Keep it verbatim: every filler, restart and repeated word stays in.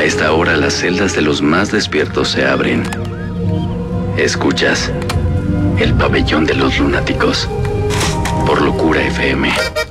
esta hora las celdas de los más despiertos se abren. Escuchas el pabellón de los lunáticos por Locura F M.